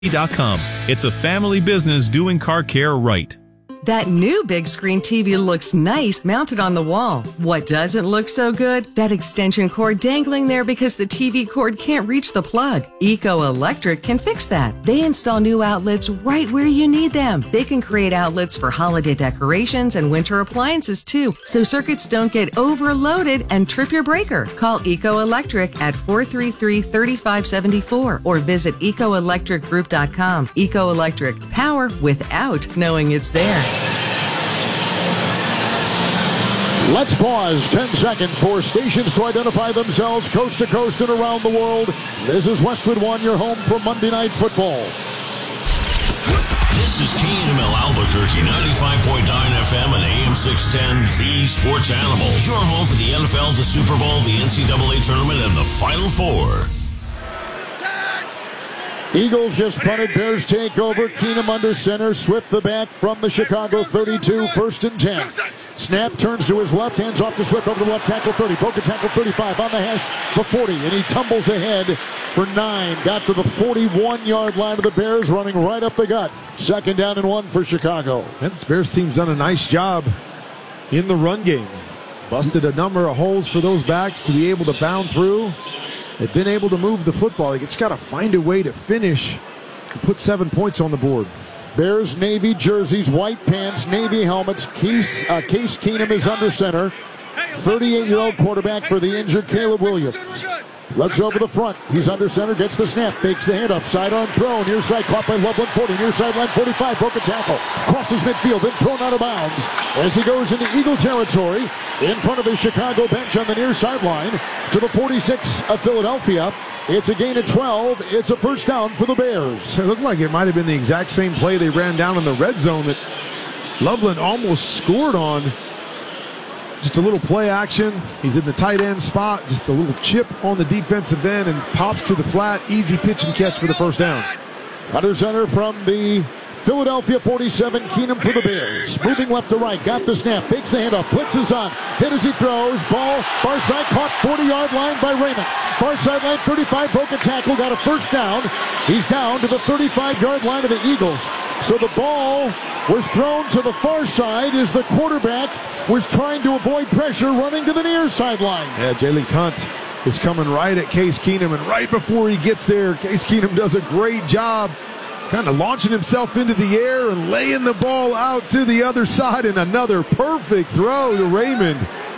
It's a family business doing car care right. That new big screen TV looks nice mounted on the wall. What doesn't look so good? That extension cord dangling there because the TV cord can't reach the plug. Eco Electric can fix that. They install new outlets right where you need them. They can create outlets for holiday decorations and winter appliances too, so circuits don't get overloaded and trip your breaker. Call Eco Electric at 433-3574 or visit ecoelectricgroup.com. Eco Electric, power without knowing it's there. Let's pause 10 seconds for stations to identify themselves coast to coast and around the world. This is Westwood One, your home for Monday Night Football. This is KNML Albuquerque, 95.9 FM and AM 610, the Sports Animal. Your home for the NFL, the Super Bowl, the NCAA Tournament, and the Final Four. Eagles just punted. Bears take over. Keenum under center. Swift the back from the Chicago 32. 1st and 10. Snap turns to his left. Hands off to Swift over the left tackle 30. Broke a tackle 35. On the hash for 40. And he tumbles ahead for 9. Got to the 41-yard line of the Bears, running right up the gut. 2nd down and 1 for Chicago. And this Bears team's done a nice job in the run game. Busted a number of holes for those backs to be able to bound through. They've been able to move the football. They just got to find a way to finish and put 7 points on the board. Bears navy jerseys, white pants, navy helmets. Case Keenum is under center. 38-year-old quarterback for the injured Caleb Williams. Looks over the front. He's under center, gets the snap, fakes the handoff, sidearm throw, near side caught by Loveland 40, near sideline 45, broke a tackle, crosses midfield, then thrown out of bounds as he goes into Eagle territory in front of the Chicago bench on the near sideline to the 46 of Philadelphia. It's a gain of 12. It's a 1st down for the Bears. It looked like it might have been the exact same play they ran down in the red zone that Loveland almost scored on. Just a little play action. He's in the tight end spot. Just a little chip on the defensive end and pops to the flat. Easy pitch and catch for the 1st down. Under center from the Philadelphia 47, Keenum for the Bears. Moving left to right, got the snap, fakes the handoff, blitzes on, hit as he throws, ball, far side, caught 40-yard line by Raymond. Far sideline, 35, broke a tackle, got a 1st down. He's down to the 35-yard line of the Eagles. So the ball was thrown to the far side as the quarterback was trying to avoid pressure, running to the near sideline. Yeah, Jalix Hunt is coming right at Case Keenum, and right before he gets there, Case Keenum does a great job kind of launching himself into the air and laying the ball out to the other side, and another perfect throw to Raymond.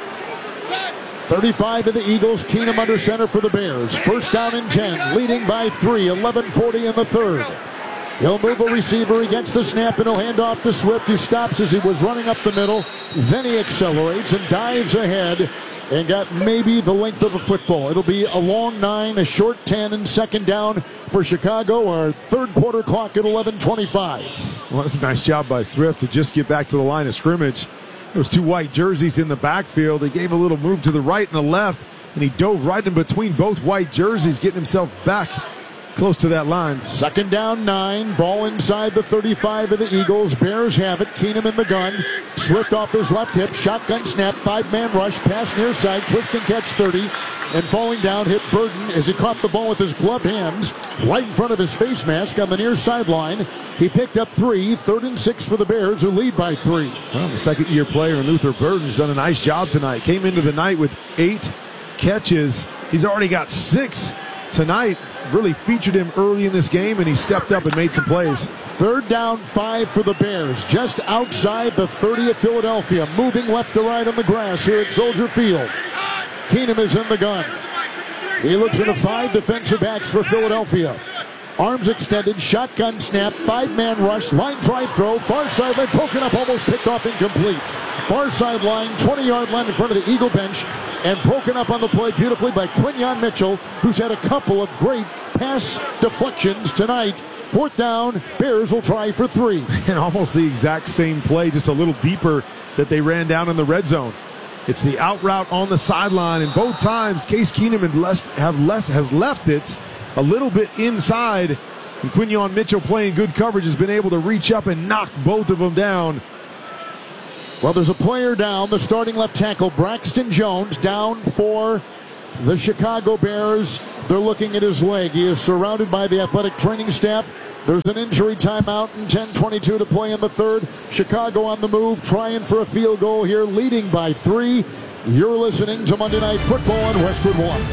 35 of the Eagles, Keenum under center for the Bears. 1st down and 10, leading by 3, 11:40 in the 3rd. He'll move a receiver, he gets the snap, and he'll hand off to Swift, who stops as he was running up the middle. Then he accelerates and dives ahead and got maybe the length of a football. It'll be a long 9, a short 10, and 2nd down for Chicago. Our 3rd quarter clock at 11:25. Well, that's a nice job by Swift to just get back to the line of scrimmage. There was 2 white jerseys in the backfield. He gave a little move to the right and the left, and he dove right in between both white jerseys, getting himself back close to that line. 2nd down, 9. Ball inside the 35 of the Eagles. Bears have it. Keenum in the gun. Swift off his left hip. Shotgun snap. 5-man rush. Pass near side. Twist and catch 30. And falling down hit Burden as he caught the ball with his gloved hands right in front of his face mask on the near sideline. He picked up 3. 3rd and 6 for the Bears, who lead by 3. Well, the 2nd-year player, Luther Burden's done a nice job tonight. Came into the night with 8 catches. He's already got 6 tonight. Really featured him early in this game, and he stepped up and made some plays. 3rd down, 5 for the Bears, just outside the 30 of Philadelphia, moving left to right on the grass here at Soldier Field. Keenum is in the gun. He looks into 5 defensive backs for Philadelphia. Arms extended, shotgun snap, 5-man rush, line drive throw, far sideline, broken up, almost picked off, incomplete. Far sideline, 20-yard line in front of the Eagle bench, and broken up on the play beautifully by Quinyon Mitchell, who's had a couple of great pass deflections tonight. 4th down, Bears will try for 3. And almost the exact same play, just a little deeper, that they ran down in the red zone. It's the out route on the sideline, and both times Case Keenum has left it a little bit inside, and Quinyon Mitchell, playing good coverage, has been able to reach up and knock both of them down. Well, there's a player down, the starting left tackle, Braxton Jones, down for the Chicago Bears. They're looking at his leg. He is surrounded by the athletic training staff There's an injury timeout and 10:22 to play in the third. Chicago on the move, trying for a field goal here, leading by 3. You're listening to Monday Night Football on Westwood One.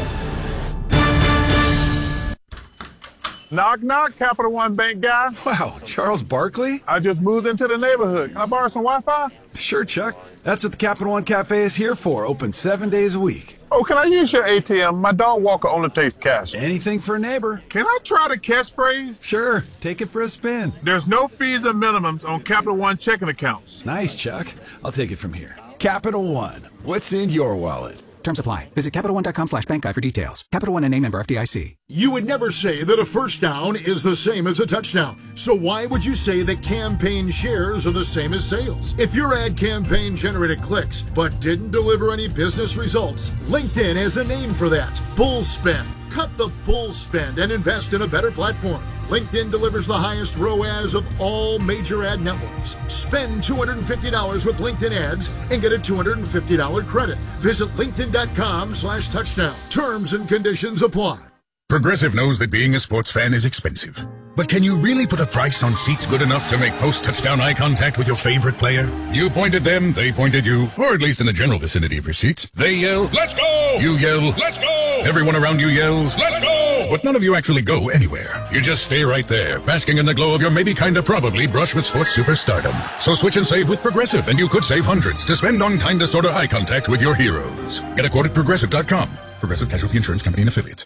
Knock, knock, Capital One Bank guy. Wow, Charles Barkley? I just moved into the neighborhood. Can I borrow some Wi-Fi? Sure, Chuck. That's what the Capital One Cafe is here for. Open 7 days a week. Oh, can I use your ATM? My dog Walker only takes cash. Anything for a neighbor. Can I try the catchphrase? Sure, take it for a spin. There's no fees or minimums on Capital One checking accounts. Nice, Chuck. I'll take it from here. Capital One. What's in your wallet? Terms apply. Visit CapitalOne.com/bankguide for details. Capital One, a member FDIC. You would never say that a first down is the same as a touchdown. So why would you say that campaign shares are the same as sales? If your ad campaign generated clicks but didn't deliver any business results, LinkedIn has a name for that. Bull spend. Cut the bull spend and invest in a better platform. LinkedIn delivers the highest ROAS of all major ad networks. Spend $250 with LinkedIn ads and get a $250 credit. Visit LinkedIn.com/touchdown. Terms and conditions apply. Progressive knows that being a sports fan is expensive. But can you really put a price on seats good enough to make post-touchdown eye contact with your favorite player? You point at them, they point at you, or at least in the general vicinity of your seats. They yell, "Let's go!" You yell, "Let's go!" Everyone around you yells, "Let's go!" But none of you actually go anywhere. You just stay right there, basking in the glow of your maybe kinda probably brush with sports superstardom. So switch and save with Progressive, and you could save hundreds to spend on kinda sorta eye contact with your heroes. Get a quote at Progressive.com. Progressive Casualty Insurance Company and Affiliates.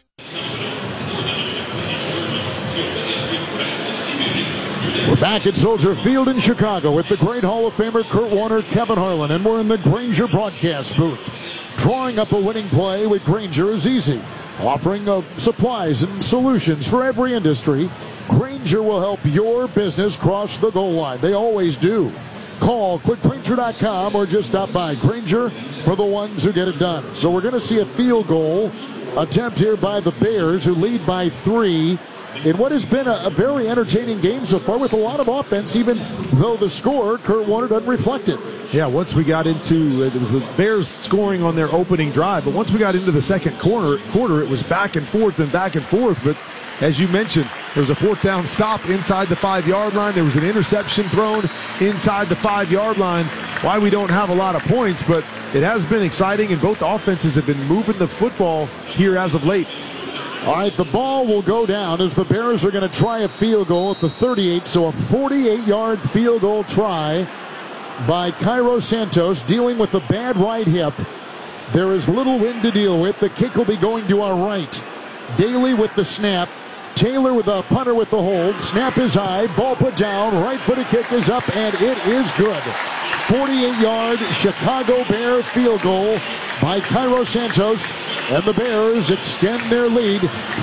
We're back at Soldier Field in Chicago with the great Hall of Famer Kurt Warner, Kevin Harlan, and we're in the Grainger broadcast booth. Drawing up a winning play with Grainger is easy. Offering supplies and solutions for every industry, Grainger will help your business cross the goal line. They always do. Call, click Grainger.com, or just stop by. Grainger for the ones who get it done. So we're going to see a field goal attempt here by the Bears, who lead by 3. In what has been a very entertaining game so far with a lot of offense, even though the score, Kurt Warner, doesn't reflect it. Yeah, once we got into it was the Bears scoring on their opening drive, but once we got into the second quarter, it was back and forth and back and forth. But as you mentioned, there was a 4th down stop inside the 5-yard line. There was an interception thrown inside the 5-yard line. Why we don't have a lot of points, but it has been exciting, and both offenses have been moving the football here as of late. All right, the ball will go down as the Bears are going to try a field goal at the 38. So a 48-yard field goal try by Cairo Santos, dealing with a bad right hip. There is little wind to deal with. The kick will be going to our right. Daly with the snap. Taylor with a punter with the hold. Snap is high. Ball put down. Right-footed kick is up, and it is good. 48-yard Chicago Bear field goal by Cairo Santos. And the Bears extend their lead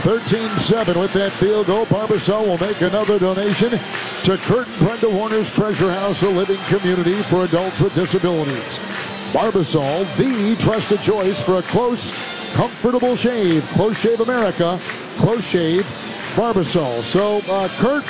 13-7 with that field goal. Barbasol will make another donation to Kurt and Brenda Warner's Treasure House, a living community for adults with disabilities. Barbasol, the trusted choice for a close, comfortable shave. Close Shave America, Close Shave Barbasol. So, Kurt,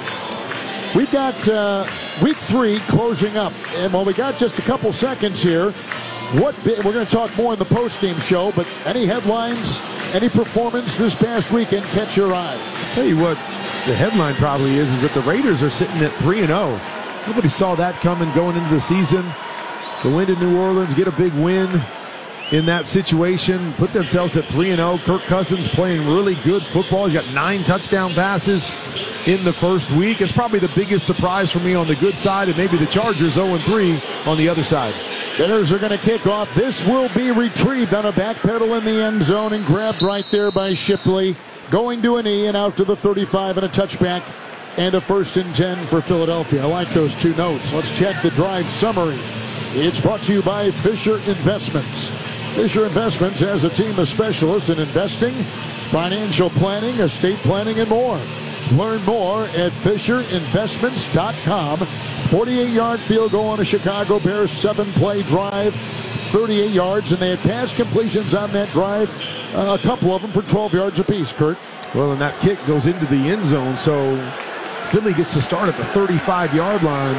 we've got week 3 closing up. And while we got just a couple seconds here, we're going to talk more in the post-game show, but any headlines, any performance this past weekend catch your eye? I'll tell you what, the headline probably is that the Raiders are sitting at 3-0. Nobody saw that coming going into the season. Go into New Orleans, get a big win in that situation, put themselves at 3-0. Kirk Cousins playing really good football. He's got 9 touchdown passes in the first week. It's probably the biggest surprise for me on the good side, and maybe the Chargers 0-3 on the other side. Bears are going to kick off. This will be retrieved on a back pedal in the end zone and grabbed right there by Shipley. Going to a knee and out to the 35 and a touchback and a 1st and 10 for Philadelphia. I like those 2 notes. Let's check the drive summary. It's brought to you by Fisher Investments. Fisher Investments has a team of specialists in investing, financial planning, estate planning, and more. Learn more at FisherInvestments.com. 48-yard field goal on a Chicago Bears 7-play drive, 38 yards, and they had pass completions on that drive, a couple of them for 12 yards apiece, Kurt. Well, and that kick goes into the end zone, so Philly gets to start at the 35-yard line.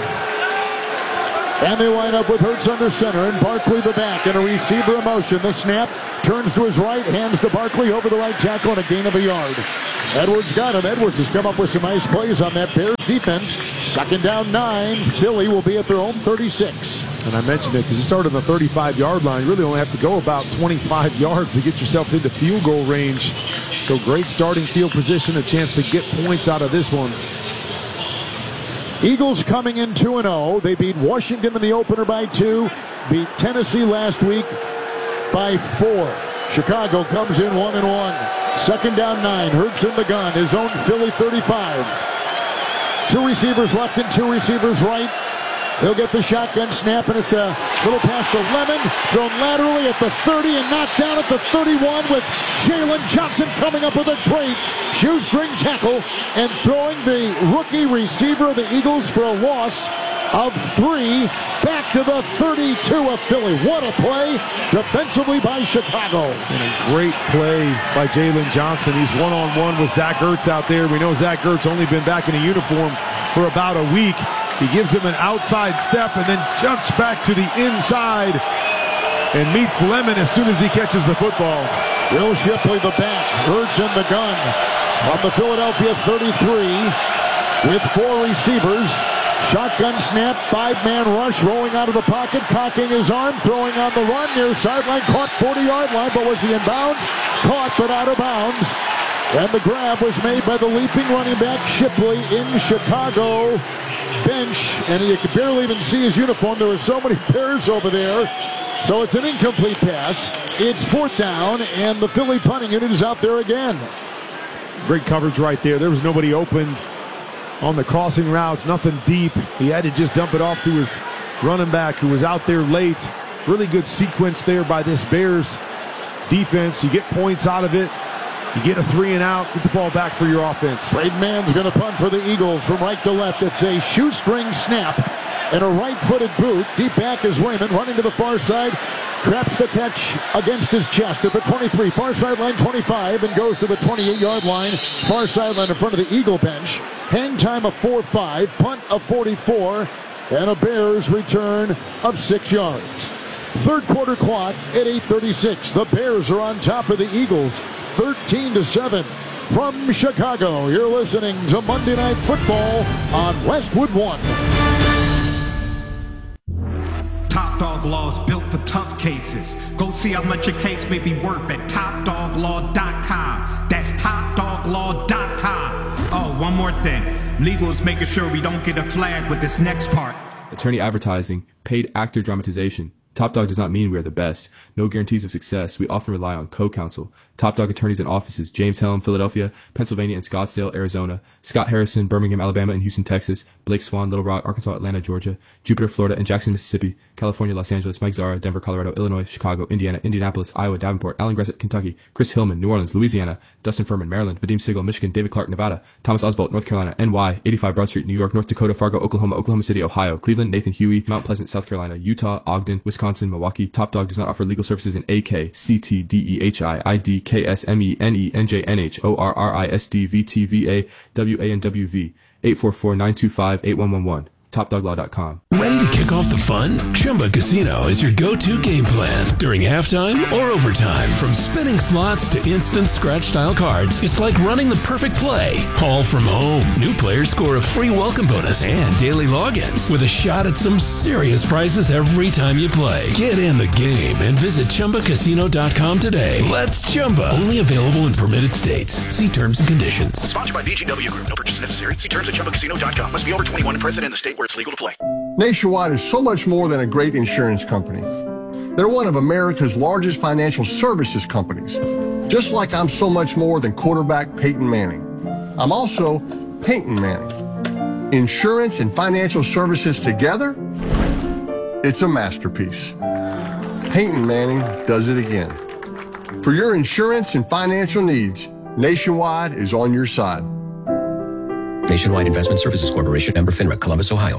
And they line up with Hurts under center and Barkley the back and a receiver in motion. The snap turns to his right, hands to Barkley over the right tackle and a gain of a yard. Edwards got him. Edwards has come up with some nice plays on that Bears defense. 2nd down 9. Philly will be at their own 36. And I mentioned it because you start on the 35-yard line. You really only have to go about 25 yards to get yourself into field goal range. So great starting field position, a chance to get points out of this one. Eagles coming in 2-0. They beat Washington in the opener by 2. Beat Tennessee last week by 4. Chicago comes in 1-1. 2nd down 9. Hurts in the gun. His own Philly 35. 2 receivers left and 2 receivers right. He'll get the shotgun snap, and it's a little pass to Lemon, thrown laterally at the 30 and knocked down at the 31 with Jalen Johnson coming up with a great shoestring tackle and throwing the rookie receiver of the Eagles for a loss of 3 back to the 32 of Philly. What a play defensively by Chicago. And a great play by Jalen Johnson. He's one-on-one with Zach Ertz out there. We know Zach Ertz only been back in a uniform for about a week. He gives him an outside step and then jumps back to the inside and meets Lemon as soon as he catches the football. Will Shipley the back. Hurts in the gun from the Philadelphia 33 with 4 receivers. Shotgun snap, 5-man rush, rolling out of the pocket, cocking his arm, throwing on the run near sideline, caught 40-yard line, but was he in bounds? Caught but out of bounds. And the grab was made by the leaping running back Shipley in Chicago bench, and you could barely even see his uniform. There were so many Bears over there. So it's an incomplete pass. It's 4th down, and the Philly punting unit is out there again. Great coverage right there. There was nobody open on the crossing routes, nothing deep. He had to just dump it off to his running back who was out there late. Really good sequence there by this Bears defense. You get points out of it. You get a 3-and-out, get the ball back for your offense. Braden Mann's going to punt for the Eagles from right to left. It's a shoestring snap and a right-footed boot. Deep back is Raymond running to the far side. Traps the catch against his chest at the 23. Far sideline 25 and goes to the 28-yard line. Far sideline in front of the Eagle bench. Hang time of 4-5, punt of 44, and a Bears return of 6 yards. 3rd quarter clock at 8:36. The Bears are on top of the Eagles. 13-7 from Chicago. You're listening to Monday Night Football on Westwood One. Top Dog Law is built for tough cases. Go see how much your case may be worth at TopDogLaw.com. That's TopDogLaw.com. Oh, one more thing. Legal is making sure we don't get a flag with this next part. Attorney advertising, paid actor dramatization. Top Dog does not mean we are the best. No guarantees of success. We often rely on co-counsel. Top Dog attorneys and offices: James Helm, Philadelphia; Pennsylvania and Scottsdale, Arizona; Scott Harrison, Birmingham, Alabama and Houston, Texas; Blake Swan, Little Rock, Arkansas, Atlanta, Georgia; Jupiter, Florida and Jackson, Mississippi; California, Los Angeles; Mike Zara, Denver, Colorado; Illinois, Chicago, Indiana, Indianapolis, Iowa, Davenport; Alan Gressett, Kentucky; Chris Hillman, New Orleans, Louisiana; Dustin Furman, Maryland; Vadim Siegel, Michigan; David Clark, Nevada; Thomas Oswalt, North Carolina; NY, 85 Broad Street, New York; North Dakota; Fargo, Oklahoma; Oklahoma City, Ohio; Cleveland; Nathan Huey, Mount Pleasant, South Carolina; Utah; Ogden, Wisconsin; Milwaukee. Top Dog does not offer legal services in AK, CT, DEHI, ID, KSME, NE, NJ, NH, ORR, ISD, VT, VA, WA, and WV. 844-925-8111. TopDogLaw.com. Ready to kick off the fun? Chumba Casino is your go-to game plan during halftime or overtime. From spinning slots to instant scratch-style cards, it's like running the perfect play, all from home. New players score a free welcome bonus and daily logins with a shot at some serious prizes every time you play. Get in the game and visit ChumbaCasino.com today. Let's Chumba. Only available in permitted states. See terms and conditions. Sponsored by VGW Group. No purchase necessary. See terms at ChumbaCasino.com. Must be over 21 and present in the state where it's legal to play. Nationwide is so much more than a great insurance company. They're one of America's largest financial services companies. Just like I'm so much more than quarterback Peyton Manning. I'm also Peyton Manning. Insurance and financial services together, it's a masterpiece. Peyton Manning does it again. For your insurance and financial needs, Nationwide is on your side. Nationwide Investment Services Corporation, member FINRA, Columbus, Ohio.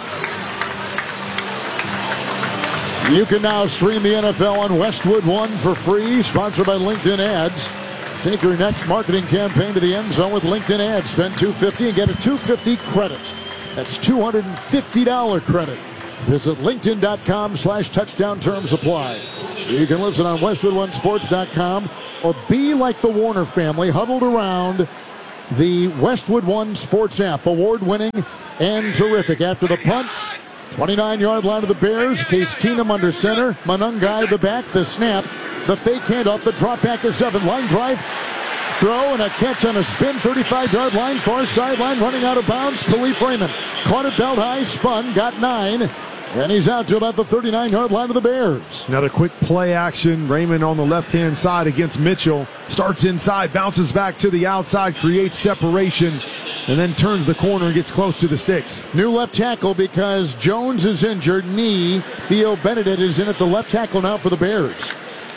You can now stream the NFL on Westwood One for free, sponsored by LinkedIn Ads. Take your next marketing campaign to the end zone with LinkedIn Ads. Spend $250 and get a $250 credit. That's $250 credit. Visit LinkedIn.com/touchdown. Terms apply. You can listen on WestwoodOneSports.com or be like the Warner family, huddled around the Westwood One Sports app. Award-winning and terrific. After the punt, 29-yard line of the Bears. Case Keenum under center. Monangai the back. The snap. The fake handoff. The drop back to 7. Line drive. Throw and a catch on a spin. 35-yard line. Far sideline. Running out of bounds. Khalif Raymond caught it belt high. Spun. Got 9. And he's out to about the 39-yard line of the Bears. Another quick play action. Raymond on the left-hand side against Mitchell. Starts inside, bounces back to the outside, creates separation, and then turns the corner and gets close to the sticks. New left tackle because Jones is injured. Knee. Theo Benedict is in at the left tackle now for the Bears.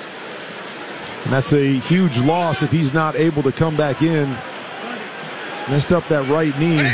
And that's a huge loss if he's not able to come back in. Messed up that right knee.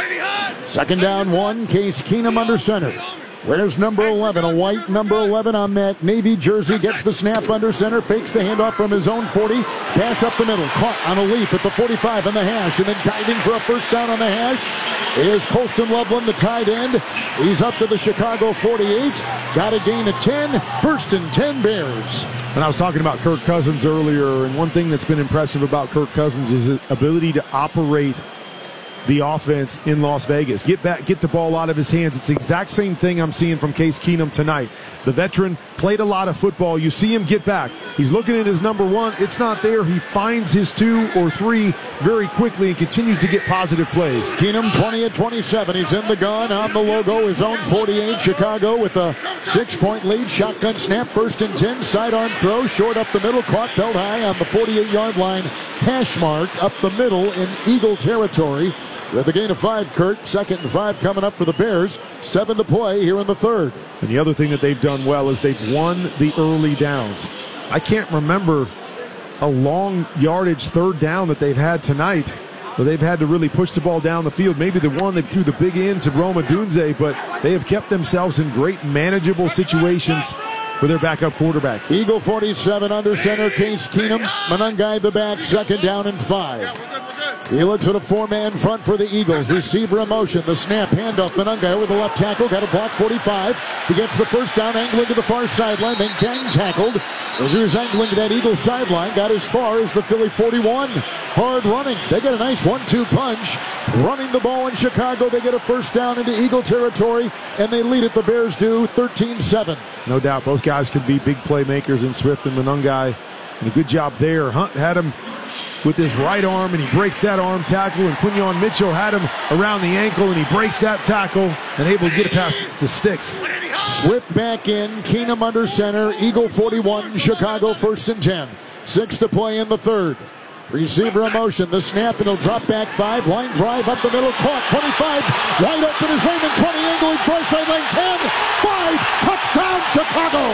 Second down 1. Case Keenum under center. Where's number 11? A white number 11 on that Navy jersey. Gets the snap under center. Fakes the handoff from his own 40. Pass up the middle. Caught on a leap at the 45 on the hash. And then diving for a first down on the hash is Colston Loveland, the tight end. He's up to the Chicago 48. Got a gain of 10. First and 10 Bears. And I was talking about Kirk Cousins earlier, and one thing that's been impressive about Kirk Cousins is his ability to operate the offense in Las Vegas. Get the ball out of his hands. It's the exact same thing I'm seeing from Case Keenum tonight. The veteran played a lot of football. You see him get back. He's looking at his number 1. It's not there. He finds his 2 or 3 very quickly and continues to get positive plays. Keenum 20-27. He's in the gun on the logo. His own 48. Chicago with a 6-point lead. Shotgun snap. First and 10. Sidearm throw. Short up the middle. Caught belt high on the 48-yard line. Hash mark up the middle in Eagle territory. With a gain of 5, Kurt. 2nd and 5 coming up for the Bears. 7 to play here in the 3rd. And the other thing that they've done well is they've won the early downs. I can't remember a long yardage 3rd down that they've had tonight where they've had to really push the ball down the field. Maybe the one they threw the big end to Roma Dunze, but they have kept themselves in great manageable situations for their backup quarterback. Eagle 47 under center. Case Keenum. Monangai the back. 2nd down and 5. He looks at a 4-man front for the Eagles. Receiver in motion. The snap, handoff. Monangai over the left tackle. Got a block 45. He gets the first down, angling to the far sideline. Then gang tackled. As he was angling to that Eagles sideline, got as far as the Philly 41. Hard running. They get a nice 1-2 punch. Running the ball in Chicago. They get a first down into Eagle territory, and they lead it. The Bears do 13-7. No doubt both guys could be big playmakers in Swift and Monangai. And a good job there. Hunt had him with his right arm, and he breaks that arm tackle. And Quinyon Mitchell had him around the ankle, and he breaks that tackle and able to get it past the sticks. Swift back in. Keenum under center. Eagle 41. Chicago 1st and 10. 6 to play in the 3rd. Receiver in motion. The snap, and he'll drop back 5. Line drive up the middle. Caught 25. Wide open is Raymond. 20 angling far sideline. 10. 5. Touchdown Chicago.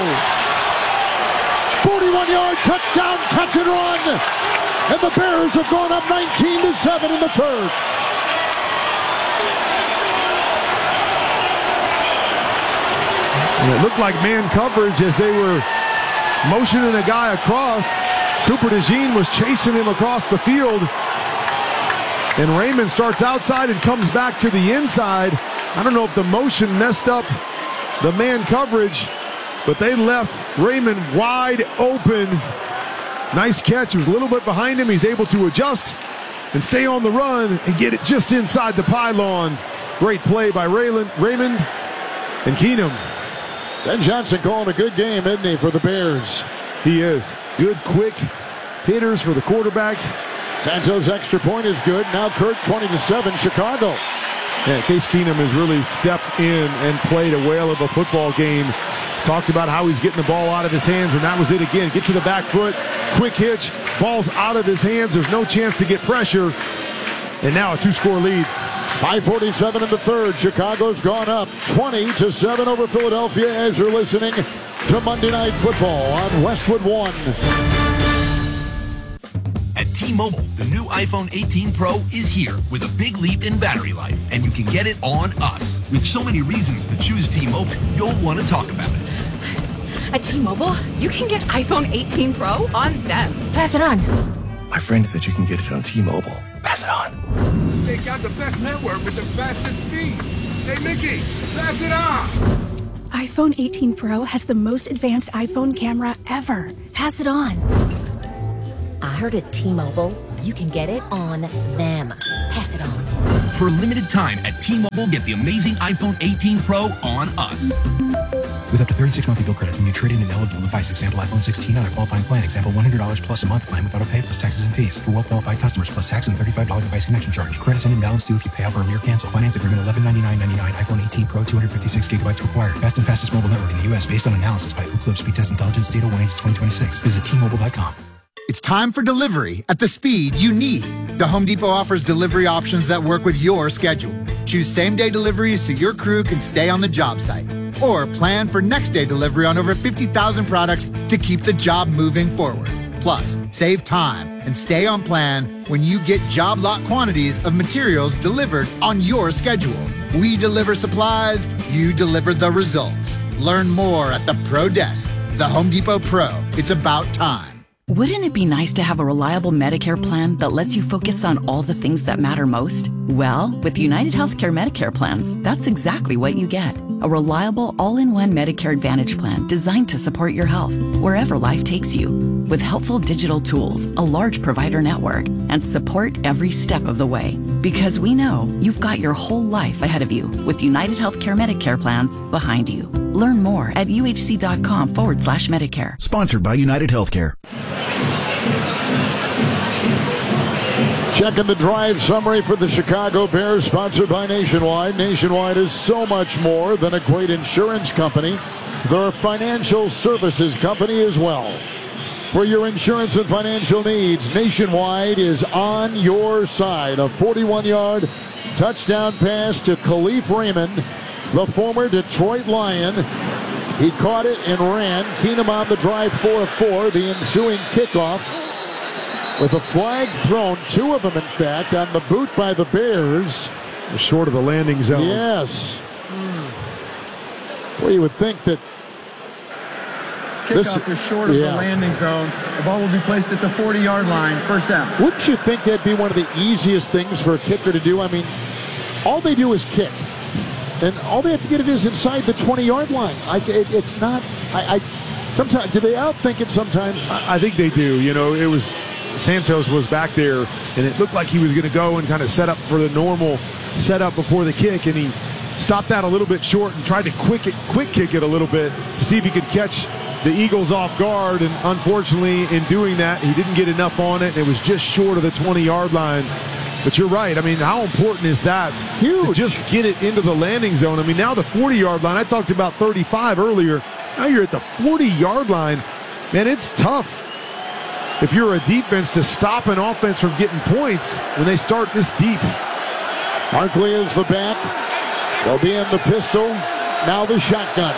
41-yard touchdown catch and run. And the Bears have gone up 19-7 in the 3rd. And it looked like man coverage as they were motioning a guy across. Cooper DeJean was chasing him across the field. And Raymond starts outside and comes back to the inside. I don't know if the motion messed up the man coverage, but they left Raymond wide open. Nice catch. He was a little bit behind him. He's able to adjust and stay on the run and get it just inside the pylon. Great play by Raymond and Keenum. Ben Johnson calling a good game, isn't he, for the Bears? He is. Good, quick hitters for the quarterback. Santos' extra point is good. Now Kirk 20-7, Chicago. Yeah, Case Keenum has really stepped in and played a whale of a football game. Talked about how he's getting the ball out of his hands, and that was it again. Get to the back foot, quick hitch, ball's out of his hands. There's no chance to get pressure. And now a 2-score lead. 5:47 in the 3rd. Chicago's gone up 20-7 over Philadelphia as you're listening to Monday Night Football on Westwood One. At T-Mobile, the new iPhone 18 Pro is here with a big leap in battery life, and you can get it on us. With so many reasons to choose T-Mobile, you'll want to talk about it. At T-Mobile, you can get iPhone 18 Pro on them. Pass it on. My friend said you can get it on T-Mobile. Pass it on. They got the best network with the fastest speeds. Hey, Mickey, pass it on. iPhone 18 Pro has the most advanced iPhone camera ever. Pass it on. I heard at T-Mobile, you can get it on them. Pass it on. For a limited time at T-Mobile, get the amazing iPhone 18 Pro on us. With up to 36 monthly bill credits when you trade in an eligible device. Example, iPhone 16 on a qualifying plan. Example, $100 plus a month plan with auto pay plus taxes and fees. For well-qualified customers plus tax and $35 device connection charge. Credits and imbalance due if you pay out early or cancel. Finance agreement $1199.99. iPhone 18 Pro 256 gigabytes required. Best and fastest mobile network in the U.S. based on analysis by Ookla Speed Test Intelligence data 1/2026. Visit T-Mobile.com. It's time for delivery at the speed you need. The Home Depot offers delivery options that work with your schedule. Choose same-day deliveries so your crew can stay on the job site. Or plan for next-day delivery on over 50,000 products to keep the job moving forward. Plus, save time and stay on plan when you get job lot quantities of materials delivered on your schedule. We deliver supplies, you deliver the results. Learn more at the Pro Desk. The Home Depot Pro. It's about time. Wouldn't it be nice to have a reliable Medicare plan that lets you focus on all the things that matter most? Well, with United Healthcare Medicare plans, that's exactly what you get. A reliable all-in-one Medicare Advantage plan designed to support your health wherever life takes you. With helpful digital tools, a large provider network, and support every step of the way. Because we know you've got your whole life ahead of you with United Healthcare Medicare plans behind you. Learn more at uhc.com/Medicare. Sponsored by United Healthcare. Checking the drive summary for the Chicago Bears, sponsored by Nationwide. Nationwide is so much more than a great insurance company. They're a financial services company as well. For your insurance and financial needs, Nationwide is on your side. A 41-yard touchdown pass to Khalif Raymond, the former Detroit Lion. He caught it and ran. Keenum on the drive, 4 of 4. The ensuing kickoff with a flag thrown, 2 of them, in fact, on the boot by the Bears. Short of the landing zone. Yes. Well, you would think that kickoff is short of the landing zone. The ball will be placed at the 40-yard line. First down. Wouldn't you think that'd be one of the easiest things for a kicker to do? I mean, all they do is kick. And all they have to get it is inside the 20-yard line. It's not. Sometimes, do they outthink it sometimes? I think they do. You know, it was Santos was back there, and it looked like he was going to go and kind of set up for the normal setup before the kick, and he stopped that a little bit short and tried to quick kick it a little bit to see if he could catch the Eagles off guard, and unfortunately, in doing that, he didn't get enough on it. It was just short of the 20-yard line. But you're right. I mean, how important is that? Huge. To just get it into the landing zone. I mean, now the 40-yard line, I talked about 35 earlier. Now you're at the 40-yard line. Man, it's tough if you're a defense to stop an offense from getting points when they start this deep. Barkley is the back. They'll be in the pistol. Now the shotgun.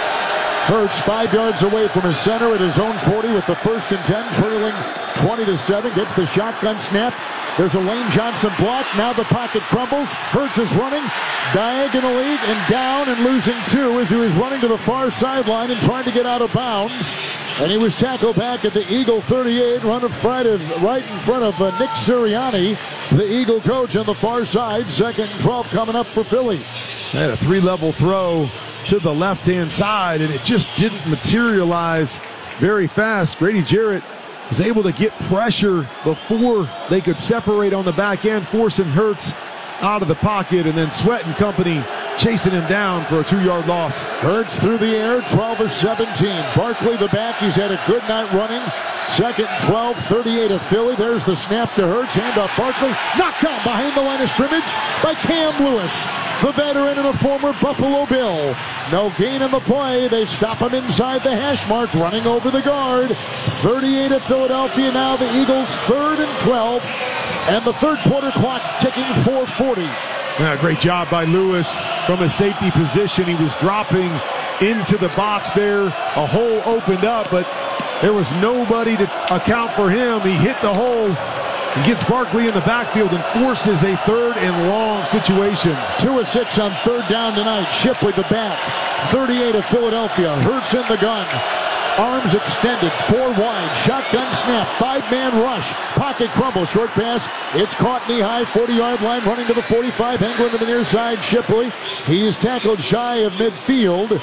Hurts 5 yards away from his center at his own 40 with the 1st and 10, trailing 20-7. Gets the shotgun snap. There's a Lane Johnson block. Now the pocket crumbles. Hurts is running diagonally and down and losing 2 as he was running to the far sideline and trying to get out of bounds. And he was tackled back at the Eagle 38, right in front of Nick Sirianni, the Eagle coach on the far side. 2nd and 12 coming up for Philly. They had a 3-level throw to the left-hand side, and it just didn't materialize very fast. Grady Jarrett was able to get pressure before they could separate on the back end, forcing Hurts out of the pocket, and then Sweat and company chasing him down for a 2-yard loss. Hurts through the air, 12 of 17. Barkley the back, he's had a good night running. 2nd and 12, 38 of Philly. There's the snap to Hurts, hand off Barkley. Knocked out behind the line of scrimmage by Cam Lewis, the veteran and a former Buffalo Bill. No gain in the play. They stop him inside the hash mark, running over the guard. 38 of Philadelphia now. The Eagles 3rd and 12. And the third quarter clock ticking 4:40. Great job by Lewis from a safety position. He was dropping into the box there. A hole opened up, but there was nobody to account for him. He hit the hole and gets Barkley in the backfield and forces a 3rd and long situation. 2 of 6 on 3rd down tonight. Shipley the back. 38 of Philadelphia. Hurts in the gun. Arms extended, 4 wide, shotgun snap, 5-man rush, pocket crumble, short pass, it's caught knee high, 40-yard line, running to the 45, England to the near side, Shipley. He is tackled shy of midfield.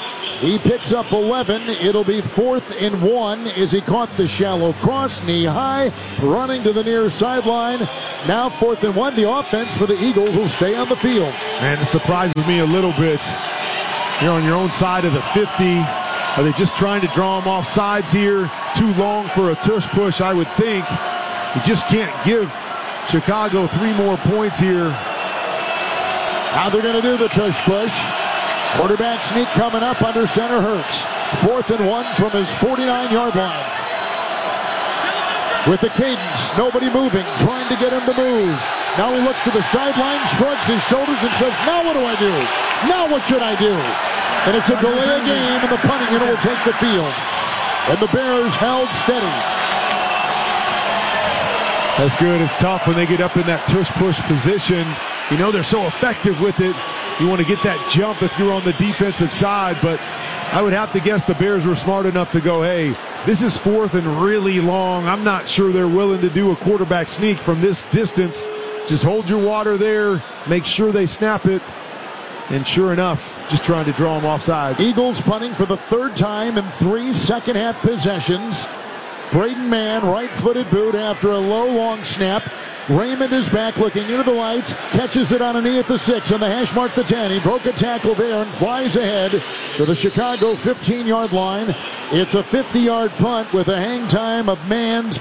He picks up 11. It'll be 4th and 1 as he caught the shallow cross, knee high, running to the near sideline. Now 4th and 1. The offense for the Eagles will stay on the field. Man, it surprises me a little bit. You're on your own side of the 50. Are they just trying to draw him off sides here? Too long for a tush push, I would think. You just can't give Chicago 3 more points here. How they're going to do the tush push. Quarterback sneak coming up under center. Hurts. 4th and 1 from his 49-yard line. With the cadence, nobody moving, trying to get him to move. Now he looks to the sideline, shrugs his shoulders, and says, now what do I do? Now what should I do? And it's a delay of game, and the punting unit will take the field. And the Bears held steady. That's good. It's tough when they get up in that tush-push position. You know they're so effective with it. You want to get that jump if you're on the defensive side, but I would have to guess the Bears were smart enough to go, hey, this is 4th and really long. I'm not sure they're willing to do a quarterback sneak from this distance. Just hold your water there. Make sure they snap it. And sure enough, just trying to draw them off sides. Eagles punting for the 3rd time in 3 second-half possessions. Braden Mann, right-footed boot after a low, long snap. Raymond is back looking into the lights, catches it on a knee at the 6 on the hash mark the 10. He broke a tackle there and flies ahead to the Chicago 15-yard line. It's a 50-yard punt with a hang time of Mann's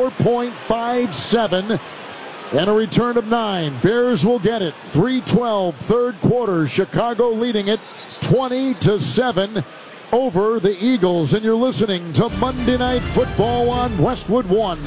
4.57 and a return of 9. Bears will get it. 3:12, 3rd quarter. Chicago leading it 20-7 over the Eagles. And you're listening to Monday Night Football on Westwood One.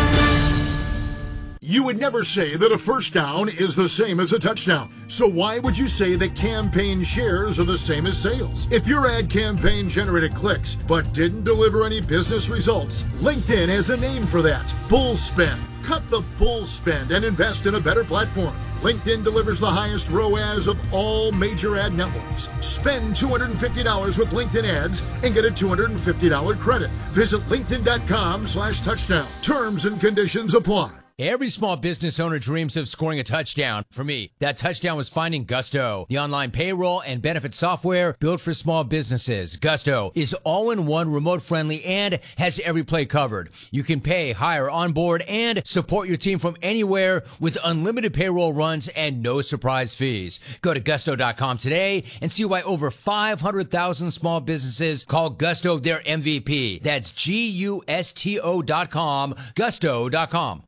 You would never say that a first down is the same as a touchdown. So why would you say that campaign shares are the same as sales? If your ad campaign generated clicks but didn't deliver any business results, LinkedIn has a name for that. Bull spend. Cut the bull spend and invest in a better platform. LinkedIn delivers the highest ROAS of all major ad networks. Spend $250 with LinkedIn ads and get a $250 credit. Visit linkedin.com/touchdown. Terms and conditions apply. Every small business owner dreams of scoring a touchdown. For me, that touchdown was finding Gusto, the online payroll and benefit software built for small businesses. Gusto is all-in-one, remote-friendly, and has every play covered. You can pay, hire, onboard, and support your team from anywhere with unlimited payroll runs and no surprise fees. Go to Gusto.com today and see why over 500,000 small businesses call Gusto their MVP. That's Gusto.com, Gusto.com.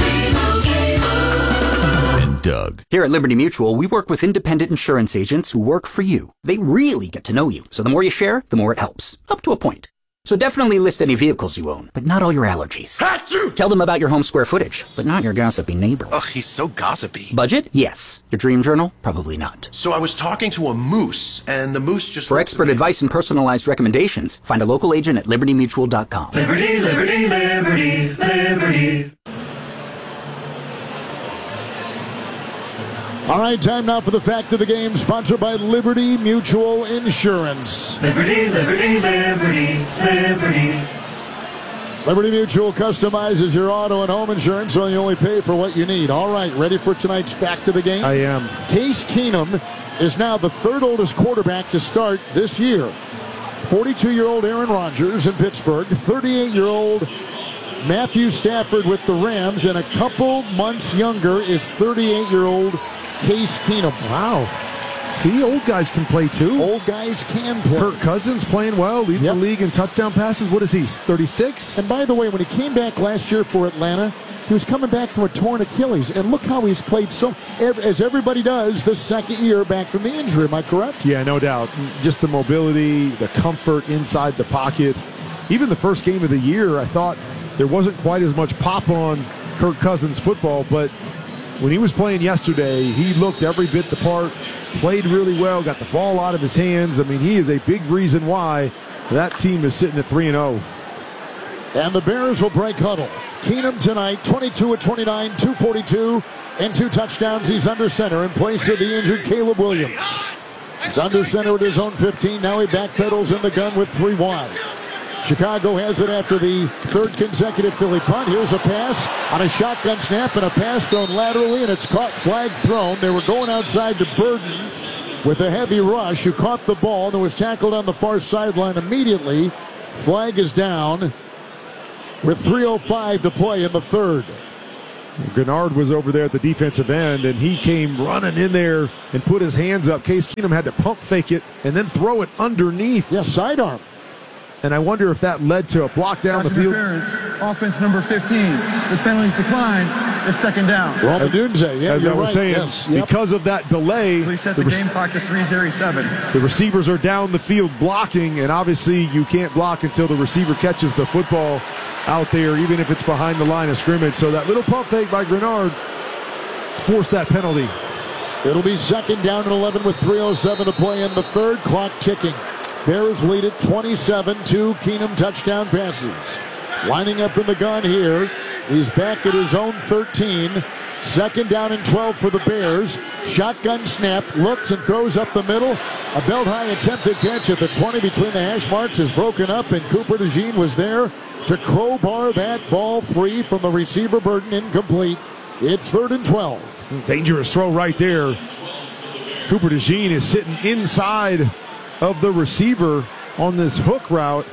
And Doug. Here at Liberty Mutual, we work with independent insurance agents who work for you. They really get to know you, so the more you share, the more it helps. Up to a point. So definitely list any vehicles you own, but not all your allergies. Achoo! Tell them about your home square footage, but not your gossipy neighbor. Ugh, he's so gossipy. Budget? Yes. Your dream journal? Probably not. So I was talking to a moose, and the moose just... For expert advice and personalized recommendations, find a local agent at libertymutual.com. Liberty, liberty, liberty, liberty. All right, time now for the fact of the game, sponsored by Liberty Mutual Insurance. Liberty, liberty, liberty, liberty. Liberty Mutual customizes your auto and home insurance so you only pay for what you need. All right, ready for tonight's fact of the game? I am. Case Keenum is now the 3rd oldest quarterback to start this year. 42-year-old Aaron Rodgers in Pittsburgh, 38-year-old Matthew Stafford with the Rams, and a couple months younger is 38-year-old Case Keenum. Wow. See, old guys can play too. Old guys can play. Kirk Cousins playing well, leads the league in touchdown passes. What is he, 36? And by the way, when he came back last year for Atlanta, he was coming back from a torn Achilles. And look how he's played as everybody does, the 2nd year back from the injury. Am I correct? Yeah, no doubt. Just the mobility, the comfort inside the pocket. Even the first game of the year, I thought there wasn't quite as much pop on Kirk Cousins football, but when he was playing yesterday, he looked every bit the part, played really well, got the ball out of his hands. I mean, he is a big reason why that team is sitting at 3-0. And the Bears will break huddle. Keenum tonight, 22 of 29, 242, and 2 touchdowns. He's under center in place of the injured Caleb Williams. He's under center at his own 15. Now he backpedals in the gun with 3 wide. Chicago has it after the 3rd consecutive Philly punt. Here's a pass on a shotgun snap and a pass thrown laterally, and it's caught, flag thrown. They were going outside to Burden. with a heavy rush who caught the ball and was tackled on the far sideline immediately. Flag is down with 3:05 to play in the third. Grenard was over there at the defensive end, and he came running in there and put his hands up. Case Keenum had to pump fake it and then throw it underneath. Yeah, sidearm. And I wonder if that led to a block down the field. Offense number 15. This penalty's declined. It's second down. Roma Dunze, yeah, as I was saying, yes, yep. Because of that delay, Please set the game clock to 3:07. The receivers are down the field blocking, and obviously you can't block until the receiver catches the football out there, even if it's behind the line of scrimmage. So that little pump fake by Grenard forced that penalty. It'll be second down and 11 with 3:07 to play in the third. Clock ticking. Bears lead it 27-2. Keenum touchdown passes. Lining up in the gun here. He's back at his own 13. Second down and 12 for the Bears. Shotgun snap. Looks and throws up the middle. A belt-high attempted catch at the 20 between the hash marks is broken up, and Cooper DeJean was there to crowbar that ball free from the receiver. Burton incomplete. It's 3rd and 12. Dangerous throw right there. Cooper DeJean is sitting inside of the receiver on this hook route.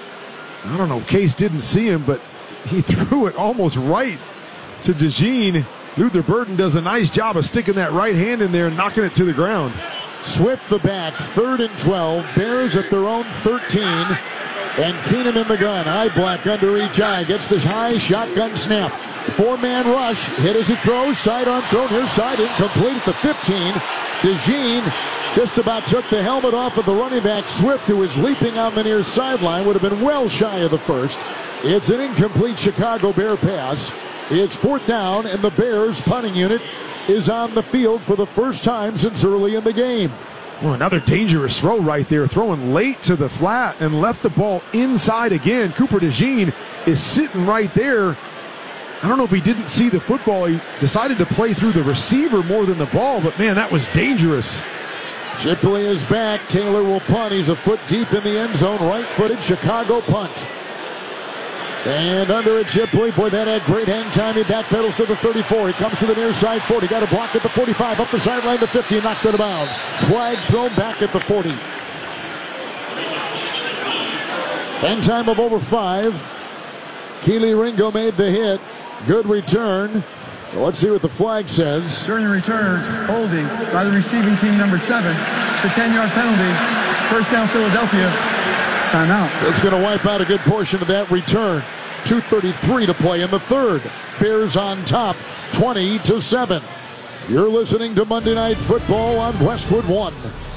I don't know if Case didn't see him, but he threw it almost right to DeJean. Luther Burton does a nice job of sticking that right hand in there and knocking it to the ground. Swift the back, 3rd and 12. Bears at their own 13. And Keenum in the gun. Eye black under each eye. Gets this high shotgun snap. 4-man rush. Hit as he throws. Sidearm thrown. Here's side. Incomplete at the 15. DeJean just about took the helmet off of the running back. Swift, who was leaping on the near sideline, would have been well shy of the first. It's an incomplete Chicago Bear pass. It's 4th down, and the Bears punting unit is on the field for the first time since early in the game. Well, another dangerous throw right there, throwing late to the flat and left the ball inside again. Cooper DeJean is sitting right there. I don't know if he didn't see the football. He decided to play through the receiver more than the ball, but man, that was dangerous. Shipley is back. Taylor will punt. He's a foot deep in the end zone. Right-footed Chicago punt. And under it, Shipley. Boy, that had great hang time. He backpedals to the 34. He comes to the near side 40. Got a block at the 45. Up the sideline to 50. And knocked out of bounds. Flag thrown back at the 40. End time of over 5. Keely Ringo made the hit. Good return. So let's see what the flag says. During the return, holding by the receiving team number 7. It's a 10-yard penalty. First down, Philadelphia. Timeout. It's going to wipe out a good portion of that return. 2:33 to play in the third. Bears on top, 20-7. You're listening to Monday Night Football on Westwood One.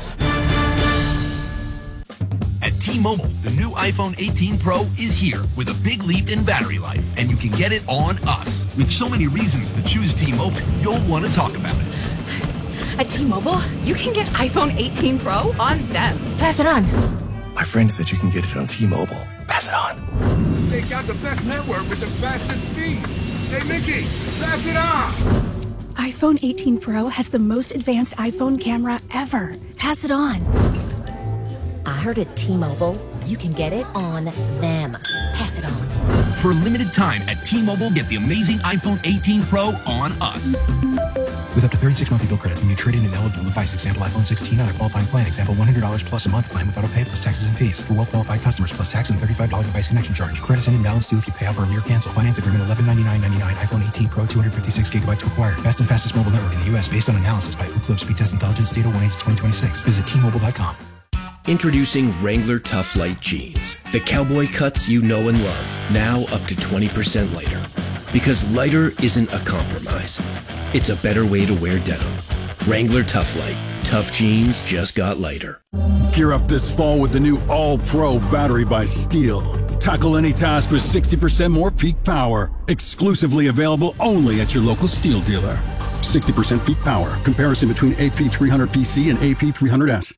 At T-Mobile, the new iPhone 18 Pro is here with a big leap in battery life, and you can get it on us. With so many reasons to choose T-Mobile, you'll want to talk about it. At T-Mobile, you can get iPhone 18 Pro on them. Pass it on. My friend said you can get it on T-Mobile. Pass it on. They got the best network with the fastest speeds. Hey, Mickey, pass it on. iPhone 18 Pro has the most advanced iPhone camera ever. Pass it on. I heard at T-Mobile, you can get it on them. Pass it on. For a limited time at T-Mobile, get the amazing iPhone 18 Pro on us. With up to 36 monthly bill credits when you trade in an eligible device. Example, iPhone 16 on a qualifying plan. Example, $100 plus a month plan with auto pay plus taxes and fees. For well-qualified customers plus tax and $35 device connection charge. Credits end and balance due if you pay off early or cancel. Finance agreement $1199.99. iPhone 18 Pro 256 gigabytes required. Best and fastest mobile network in the U.S. based on analysis by Ookla Speed Test Intelligence Data 1/2026. Visit T-Mobile.com. Introducing Wrangler Tough Light Jeans. The cowboy cuts you know and love. Now up to 20% lighter. Because lighter isn't a compromise. It's a better way to wear denim. Wrangler Tough Light. Tough jeans just got lighter. Gear up this fall with the new All-Pro battery by Steel. Tackle any task with 60% more peak power. Exclusively available only at your local Steel dealer. 60% peak power. Comparison between AP300PC and AP300S.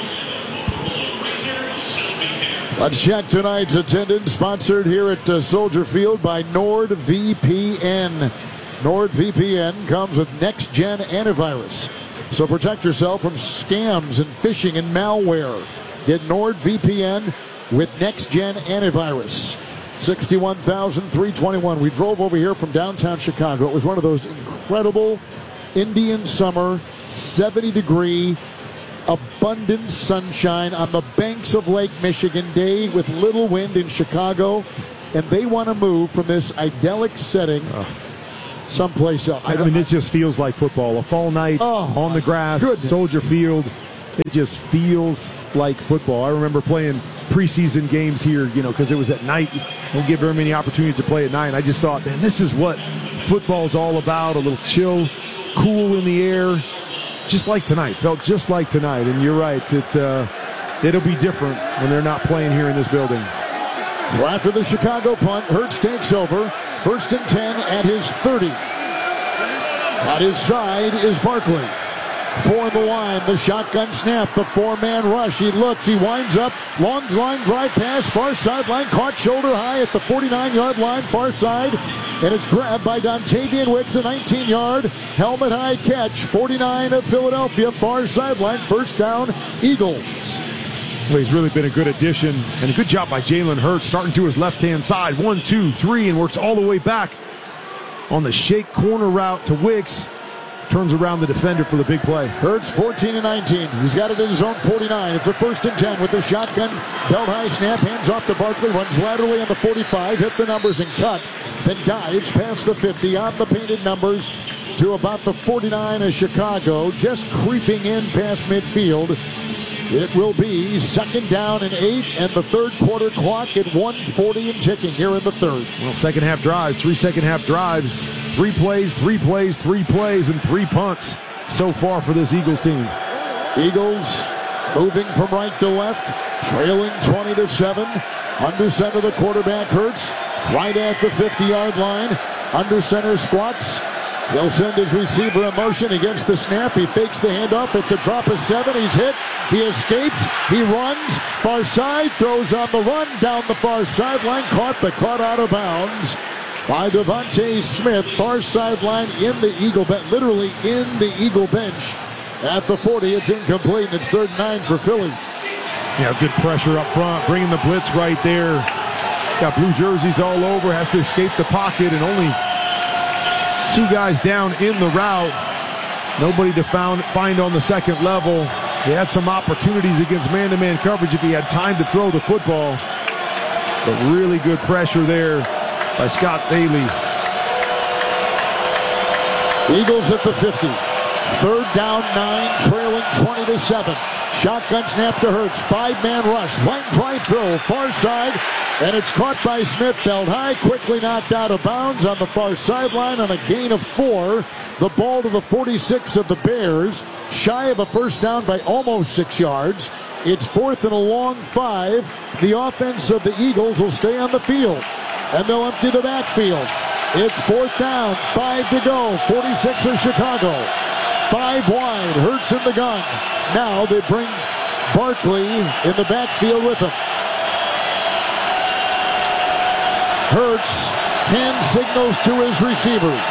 Let's check tonight's attendance, sponsored here at Soldier Field by NordVPN. NordVPN comes with next-gen antivirus. So protect yourself from scams and phishing and malware. Get NordVPN with next-gen antivirus. 61,321. We drove over here from downtown Chicago. It was one of those incredible Indian summer, 70-degree, abundant sunshine on the banks of Lake Michigan, day with little wind in Chicago, and they want to move from this idyllic setting someplace else. I mean, it just feels like football. A fall night on the grass, Soldier Field. It just feels like football. I remember playing preseason games here, because it was at night. Don't get very many opportunities to play at night. And I just thought, man, this is what football's all about. A little chill, cool in the air, just like tonight. Felt just like tonight. And you're right, it'll be different when they're not playing here in this building. So after the Chicago punt, Hurts takes over. 1st and 10 at his 30. At his side is Barkley. 4 on the line, the shotgun snap, the 4-man rush. He looks, he winds up, long line drive pass, far sideline, caught shoulder high at the 49-yard line, far side, and it's grabbed by Dontavian Wicks, a 19-yard helmet high catch. 49 of Philadelphia, far sideline, first down, Eagles. Well, he's really been a good addition, and a good job by Jalen Hurts, starting to his left-hand side. 1, 2, 3, and works all the way back on the shake corner route to Wicks. Turns around the defender for the big play. Hurts 14 and 19. He's got it in his own 49. It's a 1st and 10 with the shotgun. Belt high snap, hands off to Barkley, runs laterally on the 45, hit the numbers and cut. Then dives past the 50 on the painted numbers to about the 49 of Chicago, just creeping in past midfield. It will be 2nd down and 8, and the third quarter clock at 1:40 and ticking here in the third. Well, second half drives, 3 second half drives, 3 plays, 3 plays, 3 plays, and 3 punts so far for this Eagles team. Eagles moving from right to left, trailing 20-7. Under center, the quarterback Hurts, right at the 50-yard line. Under center squats. He'll send his receiver in motion against the snap. He fakes the handoff. It's a drop of 7. He's hit. He escapes. He runs. Far side. Throws on the run. Down the far sideline. Caught out of bounds by Devontae Smith. Far sideline in the Eagle bench. Literally in the Eagle bench. At the 40, it's incomplete. And it's 3rd and 9 for Philly. Yeah, good pressure up front. Bringing the blitz right there. Got blue jerseys all over. Has to escape the pocket, and only 2 guys down in the route. Nobody to find on the second level. He had some opportunities against man-to-man coverage if he had time to throw the football. But really good pressure there by Scott Bailey. Eagles at the 50. 3rd down, 9, trailing 20-7. Shotgun snap to Hurts. 5-man rush. Line drive throw. Far side. And it's caught by Smith. Belt high. Quickly knocked out of bounds on the far sideline on a gain of 4. The ball to the 46 of the Bears. Shy of a first down by almost 6 yards. It's 4th and a long 5. The offense of the Eagles will stay on the field. And they'll empty the backfield. It's 4th down. 5 to go. 46 of Chicago. 5 wide. Hurts in the gun. Now they bring Barkley in the backfield with him. Hurts hand signals to his receivers.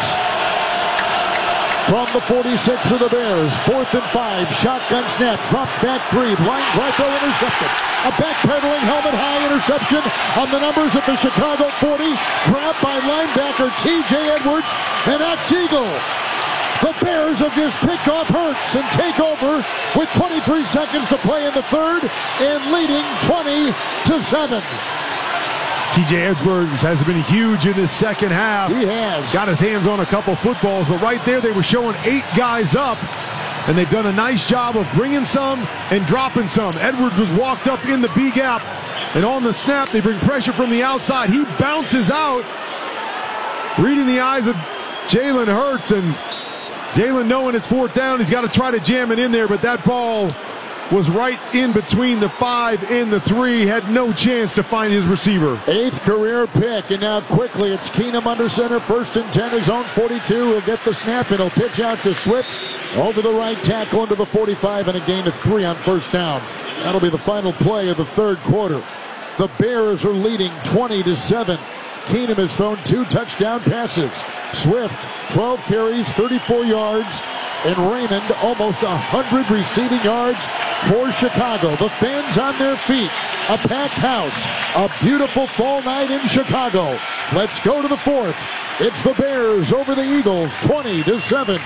From the 46 of the Bears, 4th and 5, shotgun snap, drops back 3, line drive throw intercepted. A backpedaling helmet high interception on the numbers at the Chicago 40, grabbed by linebacker T.J. Edwards, and that's Eagle. The Bears have just picked off Hurts and take over with 23 seconds to play in the third and leading 20-7. T.J. Edwards has been huge in this second half. He has. Got his hands on a couple footballs, but right there they were showing 8 guys up, and they've done a nice job of bringing some and dropping some. Edwards was walked up in the B gap, and on the snap they bring pressure from the outside. He bounces out, reading the eyes of Jalen Hurts, and Jalen, knowing it's 4th down, he's got to try to jam it in there, but that ball was right in between the 5 and the 3, had no chance to find his receiver. 8th career pick, and now quickly it's Keenum under center, 1st and 10, his own 42. He'll get the snap, and he'll pitch out to Swift over the right tackle into the 45, and a gain of 3 on 1st down. That'll be the final play of the third quarter. The Bears are leading 20-7. Keenum has thrown 2 touchdown passes. Swift, 12 carries, 34 yards, and Raymond almost 100 receiving yards for Chicago. The fans on their feet. A packed house. A beautiful fall night in Chicago. Let's go to the 4th. It's the Bears over the Eagles, 20-7.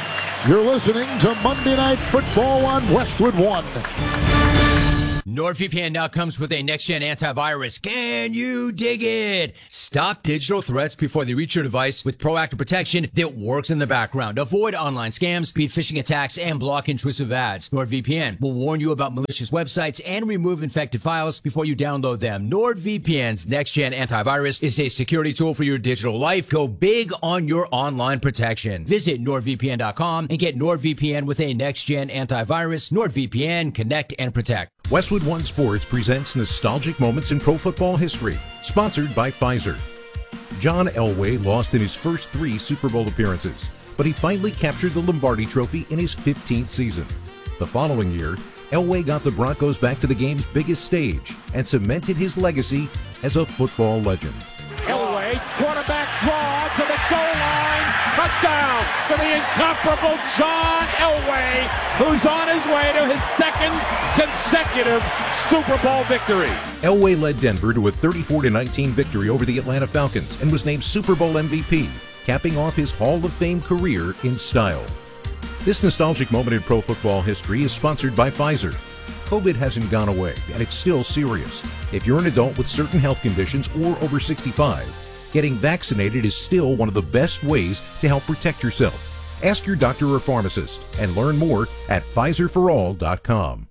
You're listening to Monday Night Football on Westwood One. NordVPN now comes with a next-gen antivirus. Can you dig it? Stop digital threats before they reach your device with proactive protection that works in the background. Avoid online scams, beat phishing attacks, and block intrusive ads. NordVPN will warn you about malicious websites and remove infected files before you download them. NordVPN's next-gen antivirus is a security tool for your digital life. Go big on your online protection. Visit NordVPN.com and get NordVPN with a next-gen antivirus. NordVPN, connect and protect. Westwood One Sports presents nostalgic moments in pro football history, sponsored by Pfizer. John Elway lost in his first 3 Super Bowl appearances, but he finally captured the Lombardi Trophy in his 15th season. The following year, Elway got the Broncos back to the game's biggest stage and cemented his legacy as a football legend. Elway, quarterback draw to the goal line, touchdown for the incomparable John Elway, who's on his way to his 2nd consecutive Super Bowl victory. Elway led Denver to a 34-19 victory over the Atlanta Falcons and was named Super Bowl MVP, capping off his Hall of Fame career in style. This nostalgic moment in pro football history is sponsored by Pfizer. COVID hasn't gone away, and it's still serious. If you're an adult with certain health conditions or over 65, getting vaccinated is still one of the best ways to help protect yourself. Ask your doctor or pharmacist and learn more at PfizerForAll.com.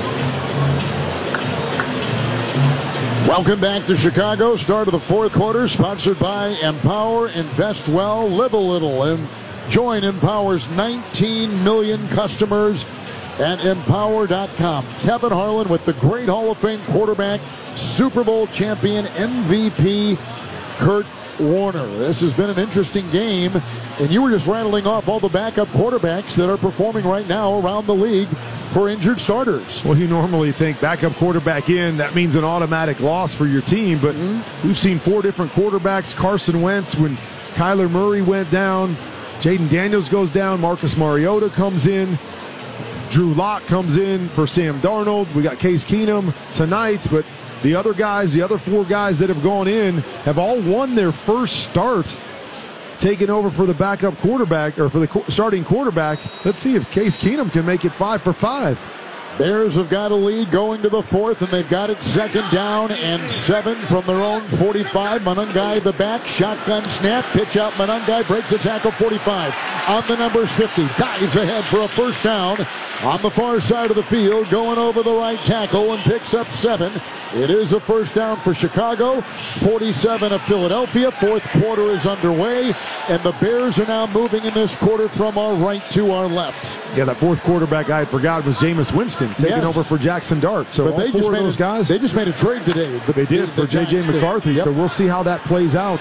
Welcome back to Chicago. Start of the 4th quarter, sponsored by Empower, Invest Well, Live a Little, and join Empower's 19 million customers at Empower.com. Kevin Harlan with the great Hall of Fame quarterback, Super Bowl champion, MVP, Kurt Warner. This has been an interesting game, and you were just rattling off all the backup quarterbacks that are performing right now around the league for injured starters. Well, you normally think backup quarterback in, that means an automatic loss for your team, but we've seen 4 different quarterbacks. Carson Wentz, when Kyler Murray went down, Jaden Daniels goes down, Marcus Mariota comes in, Drew Lock comes in for Sam Darnold. We got Case Keenum tonight, but the other guys, the other 4 guys that have gone in, have all won their first start taking over for the backup quarterback, or for the starting quarterback. Let's see if Case Keenum can make it 5 for 5. Bears have got a lead going to the 4th, and they've got it 2nd down and 7 from their own 45. Monungai the back, shotgun snap, pitch out. Monungai breaks the tackle, 45 on the numbers 50, dives ahead for a first down on the far side of the field, going over the right tackle and picks up 7. It is a first down for Chicago, 47 of Philadelphia. 4th quarter is underway, and the Bears are now moving in this quarter from our right to our left. Yeah, that 4th quarterback I had forgot was Jameis Winston, taking over for Jackson Dart. So but all 4 of those guys, they just made a trade today. They did for J.J. McCarthy, so we'll see how that plays out.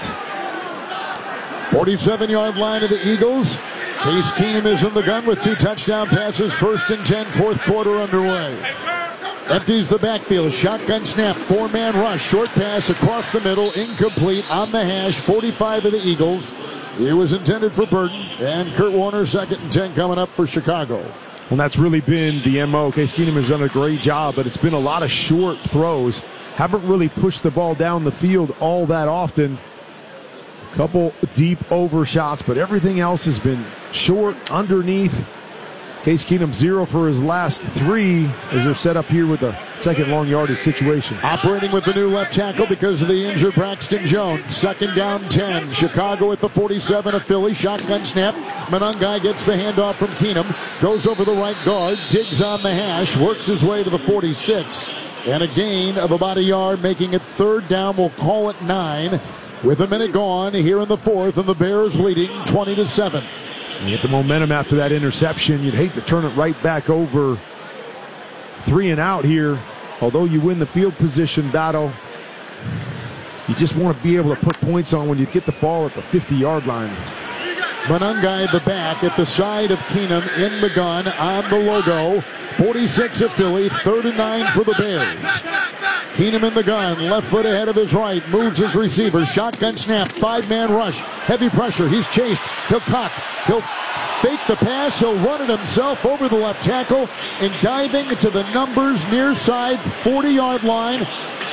47-yard line of the Eagles. Case Keenum is in the gun with 2 touchdown passes. 1st and 10, 4th quarter underway. Empties the backfield, shotgun snap, 4-man rush, short pass across the middle, incomplete on the hash, 45 of the Eagles. It was intended for Burton, and Kurt Warner, 2nd and 10 coming up for Chicago. Well, that's really been the MO. Case Keenum has done a great job, but it's been a lot of short throws. Haven't really pushed the ball down the field all that often. A couple deep overshots, but everything else has been short, underneath. Case Keenum 0 for his last 3 as they're set up here with a 2nd long yardage situation. Operating with the new left tackle because of the injured Braxton Jones. 2nd down 10. Chicago at the 47 of Philly. Shotgun snap. Monungai gets the handoff from Keenum. Goes over the right guard. Digs on the hash. Works his way to the 46. And a gain of about a yard, making it 3rd down. We'll call it 9. With a minute gone here in the 4th, and the Bears leading 20-7. You get the momentum after that interception. You'd hate to turn it right back over. 3 and out here. Although you win the field position battle, you just want to be able to put points on when you get the ball at the 50-yard line. Monungai the back at the side of Keenum in the gun on the logo. 46 of Philly, 3rd and 9 for the Bears. Keenum in the gun, left foot ahead of his right, moves his receiver, shotgun snap, 5-man rush, heavy pressure, he's chased, he'll cock, he'll fake the pass, he'll run it himself over the left tackle, and diving to the numbers near side 40-yard line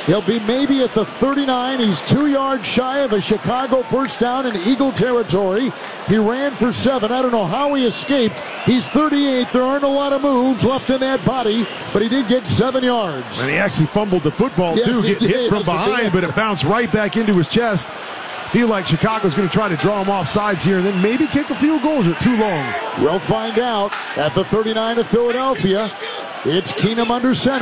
He'll be maybe at the 39. He's 2 yards shy of a Chicago first down in Eagle territory. He ran for 7. I don't know how he escaped. He's 38. There aren't a lot of moves left in that body, but he did get 7 yards. And he actually fumbled the football, yes, too, getting hit from behind, but it bounced right back into his chest. Feel like Chicago's going to try to draw him off sides here and then maybe kick a field goal. Is it too long? We'll find out at the 39 of Philadelphia. It's Keenum under center.